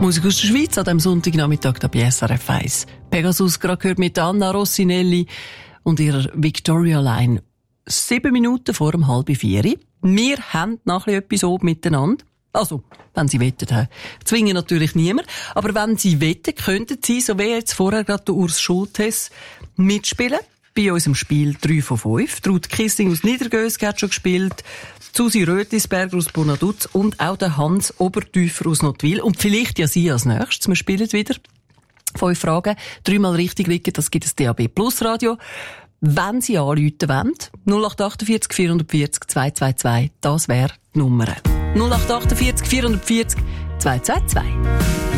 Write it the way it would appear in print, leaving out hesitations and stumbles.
Musik aus der Schweiz an diesem Sonntagnachmittag da bei SRF 1. Pegasus gerade gehört mit Anna Rossinelli und ihrer Victoria Line. 7 Minuten vor 3:30. Wir haben nachher etwas oben miteinander. Also, wenn Sie wettet, zwingen natürlich niemand. Aber wenn Sie wetten, könnten Sie, so wie jetzt vorher gerade der Urs Schultes, mitspielen. Bei unserem Spiel 3 von 5. Ruth Kissing aus Niedergösgen hat schon gespielt. Susi Rötlisberger aus Bonaduz und auch der Hans Obertäufer aus Nottwil. Und vielleicht ja Sie als nächstes. Wir spielen wieder 5 Fragen. 3-mal richtig liegen, das gibt es DAB Plus Radio. Wenn Sie anrufen wollen, 0848 440 222, das wäre die Nummer. 0848 440 222.